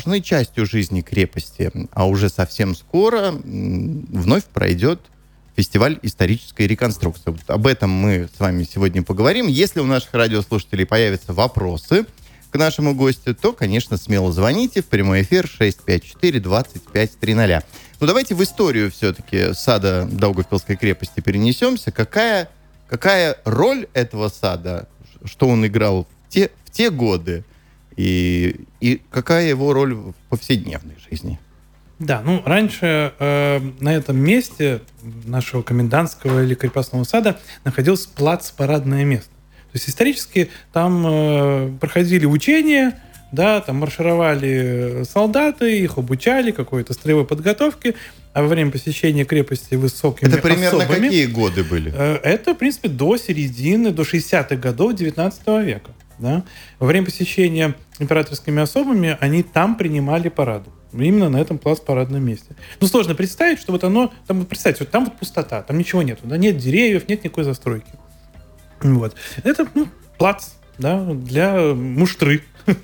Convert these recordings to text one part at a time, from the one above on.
важной частью жизни крепости. А уже совсем скоро вновь пройдет фестиваль исторической реконструкции. Вот об этом мы с вами сегодня поговорим. Если у наших радиослушателей появятся вопросы к нашему гостю, то, конечно, смело звоните в прямой эфир 654-2530. Ну, давайте в историю все-таки сада Даугавпилской крепости перенесемся. Какая роль этого сада, что он играл в те годы, и какая его роль в повседневной жизни? Да, ну, раньше на этом месте нашего комендантского или крепостного сада находился плац-парадное место. То есть исторически там проходили учения, да, там маршировали солдаты, их обучали какой-то строевой подготовке, а во время посещения крепости высокими особами... Это примерно особами, какие годы были? Это, в принципе, до 60-х годов 19 века. Да? Во время посещения императорскими особами они там принимали параду. Именно на этом плац-парадном месте. Ну, сложно представить, что вот оно... Там, представьте, вот там вот пустота, там ничего нету, да? Нет деревьев, нет никакой застройки. Вот. Это плац, да, для муштры.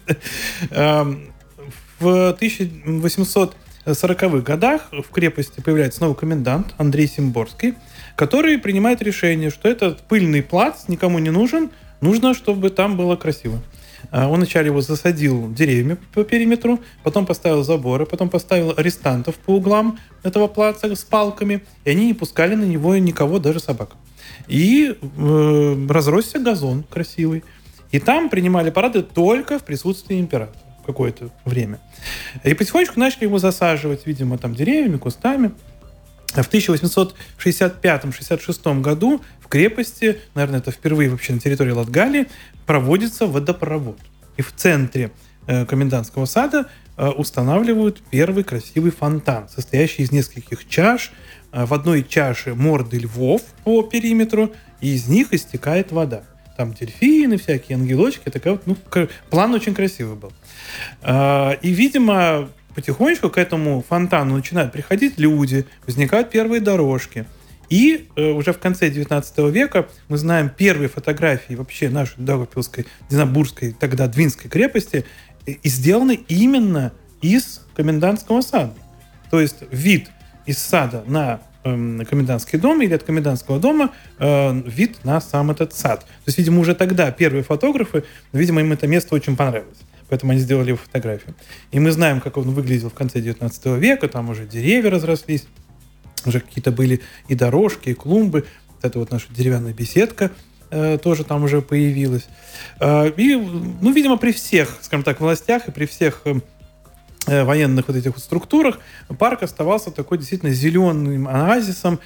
В 1840-х годах в крепости появляется новый комендант Андрей Симборский, который принимает решение, что этот пыльный плац никому не нужен, нужно, чтобы там было красиво. Он вначале его засадил деревьями по периметру, потом поставил заборы, потом поставил арестантов по углам этого плаца с палками, и они не пускали на него никого, даже собак. И разросся газон красивый. И там принимали парады только в присутствии императора какое-то время. И потихонечку начали его засаживать, видимо, там деревьями, кустами. А в 1865-66 году в крепости, наверное, это впервые вообще на территории Латгалии, проводится водопровод. И в центре комендантского сада устанавливают первый красивый фонтан, состоящий из нескольких чаш. В одной чаше морды львов по периметру, и из них истекает вода. Там дельфины, всякие ангелочки. Такая вот, план очень красивый был. И, видимо, потихонечку к этому фонтану начинают приходить люди, возникают первые дорожки. И уже в конце 19 века мы знаем первые фотографии вообще нашей Даугавпилской, Динабургской, тогда Двинской крепости, и сделаны именно из комендантского сада. То есть вид из сада на комендантский дом или от комендантского дома вид на сам этот сад. То есть, видимо, уже тогда первые фотографы, видимо, им это место очень понравилось. Поэтому они сделали его фотографию. И мы знаем, как он выглядел в конце 19 века. Там уже деревья разрослись, уже какие-то были и дорожки, и клумбы. Вот эта вот наша деревянная беседка тоже там уже появилась. И, видимо, при всех, скажем так, властях и при всех военных вот этих вот структурах парк оставался такой действительно зеленым оазисом,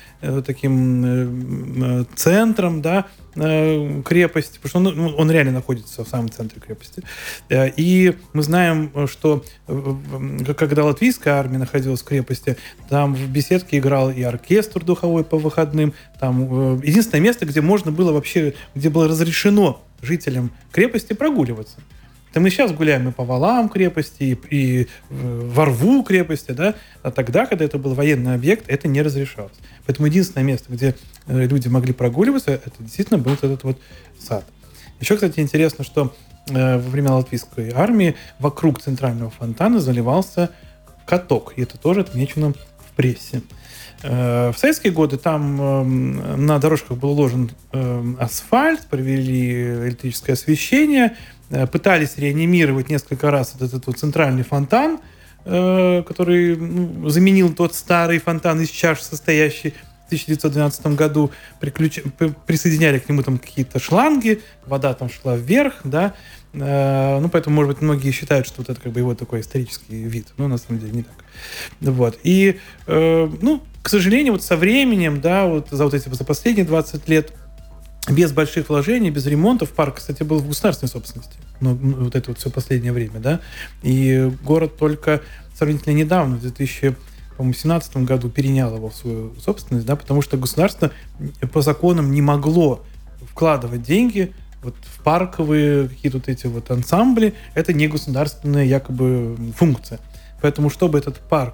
таким центром, да, крепости, потому что он реально находится в самом центре крепости. И мы знаем, что когда латвийская армия находилась в крепости, там в беседке играл и оркестр духовой по выходным. Там единственное место, где можно было вообще, где было разрешено жителям крепости прогуливаться. Это мы сейчас гуляем и по валам крепости, и во рву крепости, да? А тогда, когда это был военный объект, это не разрешалось. Поэтому единственное место, где люди могли прогуливаться, это действительно был этот вот сад. Еще, кстати, интересно, что во время латвийской армии вокруг центрального фонтана заливался каток. И это тоже отмечено в прессе. В советские годы там на дорожках был уложен асфальт, провели электрическое освещение, пытались реанимировать несколько раз этот вот центральный фонтан, который заменил тот старый фонтан из чаш, состоящий в 1912 году. Присоединяли к нему там какие-то шланги, вода там шла вверх, да. Поэтому, может быть, многие считают, что вот это как бы его такой исторический вид. Но на самом деле не так. Вот. И, к сожалению, вот со временем, да, вот за последние 20 лет без больших вложений, без ремонтов парк, кстати, был в государственной собственности. Вот это вот все последнее время, да. И город только сравнительно недавно, в 2017 году, перенял его в свою собственность, да, потому что государство по законам не могло вкладывать деньги вот в парковые какие-то вот эти вот ансамбли. Это не государственная якобы функция. Поэтому, чтобы этот парк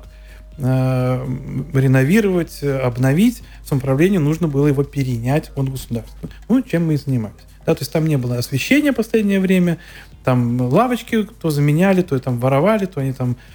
реновировать, обновить, самоуправлению нужно было его перенять от государства. Чем мы и занимались. Да, то есть там не было освещения в последнее время, там лавочки то заменяли, то там воровали, то они там